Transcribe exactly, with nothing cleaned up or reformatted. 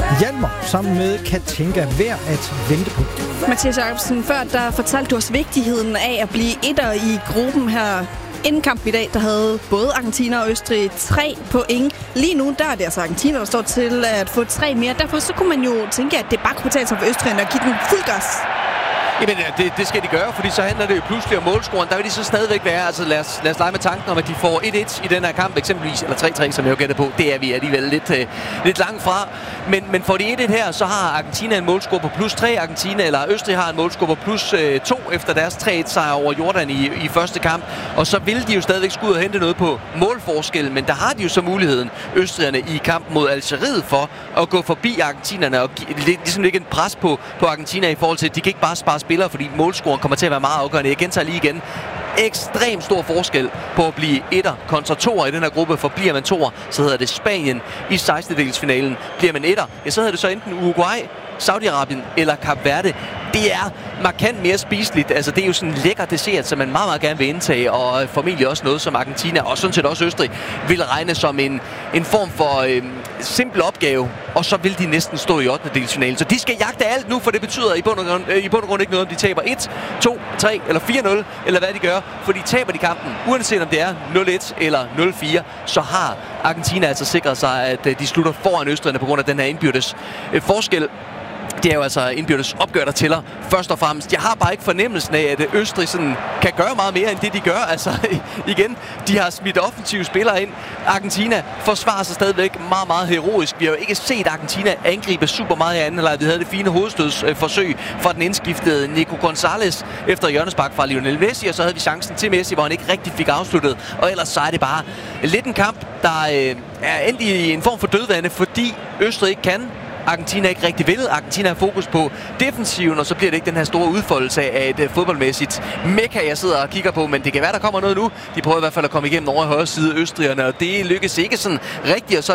Hjalmar sammen med Katinka værd at vente på. Mathias Jacobsen, før der fortalte du os vigtigheden af at blive etter i gruppen her. Inden kampen i dag, der havde både Argentina og Østrig tre point. Lige nu, der er det altså Argentina, der står til at få tre mere. Derfor så kunne man jo tænke, at det bare kunne betale sig for Østrig at give den fuld gas. Jamen, det, det skal de gøre, fordi så handler det jo pludselig om målscoren. Der vil de så stadigvæk være. Altså, lad os, lad os lege med tanken om, at de får et et i den her kamp, eksempelvis, eller tre tre, som jeg jo gætter på. Det er vi alligevel lidt, uh, lidt langt fra. Men, men får de et et her, så har Argentina en målscore på plus tre. Argentina, eller Østrig har en målscore på plus uh, to efter deres tre et sejr over Jordan i, i første kamp. Og så vil de jo stadigvæk skulle ud og hente noget på målforskellen. Men der har de jo så muligheden, østrigerne, i kampen mod Algeriet for at gå forbi argentinerne og ligesom lægge en pres på, på Argentina i forhold til, at de kan ikke bare spare spillere, fordi målscoren kommer til at være meget afgørende. Jeg gentager lige igen. Ekstremt stor forskel på at blive etter kontra toer i den her gruppe, for bliver man toer, så hedder det Spanien i sekstendedelsfinalen. Bliver man etter, ja, så hedder det så enten Uruguay, Saudi-Arabien eller Kap Verde. Det er markant mere spiseligt. Altså, det er jo sådan en lækker dessert, som man meget, meget gerne vil indtage, og formentlig også noget, som Argentina og sådan set også Østrig vil regne som en, en form for øh, simpel opgave, og så vil de næsten stå i ottendedelsfinalen. Så de skal jagte alt nu, for det betyder i bund og grund, øh, i bund og grund ikke noget, om de taber et, to, tre eller fire nul, eller hvad de gør. For de taber de kampen, uanset om det er nul et eller nul fire, så har Argentina altså sikret sig, at øh, de slutter foran østrigerne på grund af den her indbyrdes øh, forskel. Det er jo altså indbyrdes opgør, der tæller først og fremmest. Jeg har bare ikke fornemmelsen af, at Østrig sådan kan gøre meget mere, end det de gør. Altså igen, de har smidt offensive spillere ind. Argentina forsvarer sig stadigvæk meget, meget heroisk. Vi har jo ikke set Argentina angribe super meget i anden halvleg. Vi havde det fine hovedstødsforsøg fra den indskiftede Nico Gonzalez efter hjørnespark fra Lionel Messi, og så havde vi chancen til Messi, hvor han ikke rigtig fik afsluttet. Og ellers så er det bare lidt en kamp, der øh, er endt i en form for dødvande, fordi Østrig ikke kan. Argentina ikke rigtig vil. Argentina har fokus på defensiven, og så bliver det ikke den her store udfoldelse af et fodboldmæssigt mekka, jeg sidder og kigger på, men det kan være, der kommer noget nu. De prøver i hvert fald at komme igennem over i højre side, østrigerne, og det lykkes ikke sådan rigtigt, og så